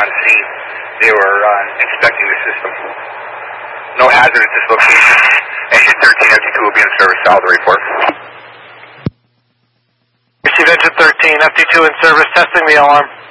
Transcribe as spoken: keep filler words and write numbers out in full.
on scene. They were uh, inspecting the system. No hazard at this location. Engine thirteen, F T two will be in service. Solid report. Receive engine thirteen, F T two in service, testing the alarm.